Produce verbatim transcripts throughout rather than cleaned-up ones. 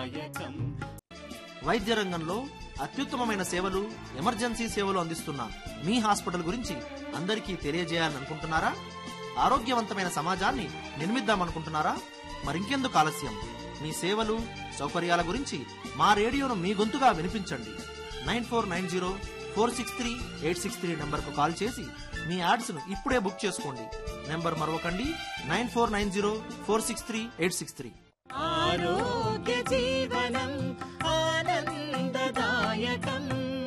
వైద్య రంగంలో అత్యుత్తమమైన సేవలు, ఎమర్జెన్సీ సేవలు అందిస్తున్న మీ హాస్పిటల్ గురించి అందరికీ తెలియజేయాలనుకుంటున్నారా? ఆరోగ్యవంతమైన సమాజాన్ని నిర్మిద్దామనుకుంటున్నారా? మరింకెందుకు ఆలస్యం? మీ సేవలు, సౌకర్యాల గురించి మా రేడియోను మీ గొంతుగా వినిపించండి. Nine four nine zero four six three eight six three నెంబర్కు కాల్ చేసి మీ యాడ్స్ను ఇప్పుడే బుక్ చేసుకోండి. Number మరొకండి, nine four nine zero four six three eight six three. ఆరోగ్య జీవనం ఆనందదాయకం.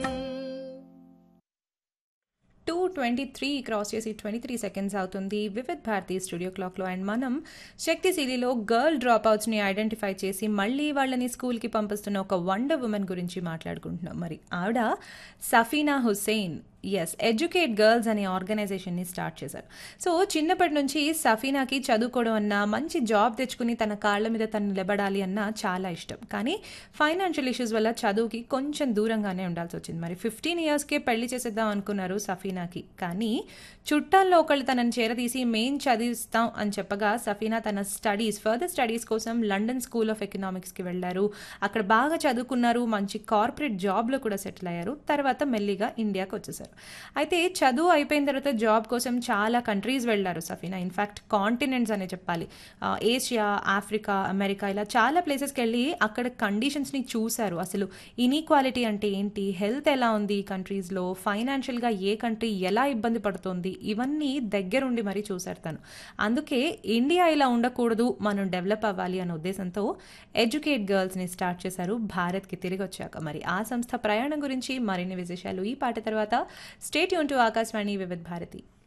టూ ట్వంటీ త్రీ క్రాస్ చేసి ట్వంటీ త్రీ సెకండ్స్ అవుతుంది వివిధ్ భారతి స్టూడియో క్లాక్లో. అండ్ మనం శక్తిశీలిలో గర్ల్ డ్రాప్ అవుట్స్ని ఐడెంటిఫై చేసి మళ్ళీ వాళ్ళని స్కూల్కి పంపిస్తున్న ఒక వండర్ ఉమెన్ గురించి మాట్లాడుకుంటున్నాం. మరి ఆవిడ Safina Hussain. Yes, educate girls అనే ఆర్గనైజేషన్ని స్టార్ట్ చేశారు. సో చిన్నప్పటి నుంచి సఫీనాకి చదువుకోవడం అన్నా, మంచి జాబ్ తెచ్చుకుని తన కాళ్ళ మీద తను నిలబడాలి అన్నా చాలా ఇష్టం. కానీ ఫైనాన్షియల్ ఇష్యూస్ వల్ల చదువుకి కొంచెం దూరంగానే ఉండాల్సి వచ్చింది. మరి ఫిఫ్టీన్ ఇయర్స్కే పెళ్లి చేసేద్దాం అనుకున్నారు సఫీనాకి. కానీ చుట్టాల్లో ఒకళ్ళు తనని చేరదీసి మెయిన్ చదివిస్తాం అని చెప్పగా సఫీనా తన స్టడీస్ ఫర్దర్ స్టడీస్ కోసం లండన్ స్కూల్ ఆఫ్ ఎకనామిక్స్కి వెళ్ళారు. అక్కడ బాగా చదువుకున్నారు, మంచి కార్పొరేట్ జాబ్లో కూడా సెటిల్ అయ్యారు. తర్వాత మెల్లిగా ఇండియాకి వచ్చేసారు. అయితే చదువు అయిపోయిన తర్వాత జాబ్ కోసం చాలా కంట్రీస్ వెళ్ళారు సఫీనా. ఇన్ఫ్యాక్ట్ కాంటినెంట్స్ అనే చెప్పాలి. ఏషియా, ఆఫ్రికా, అమెరికా, ఇలా చాలా ప్లేసెస్కి వెళ్ళి అక్కడ కండిషన్స్ని చూశారు. అసలు ఇన్ఈక్వాలిటీ అంటే ఏంటి, హెల్త్ ఎలా ఉంది ఈ కంట్రీస్లో, ఫైనాన్షియల్గా ఏ కంట్రీ ఎలా ఇబ్బంది పడుతుంది, ఇవన్నీ దగ్గరుండి మరీ చూశారు తను. అందుకే ఇండియా ఇలా ఉండకూడదు, మనం డెవలప్ అవ్వాలి అనే ఉద్దేశంతో ఎడ్యుకేట్ గర్ల్స్ని స్టార్ట్ చేశారు భారత్కి తిరిగి వచ్చాక. మరి ఆ సంస్థ ప్రయాణం గురించి మరిన్ని విశేషాలు ఈ పాట తర్వాత. స్టే ట్యూన్ టు ఆకాశవాణి వివిధ భారతి.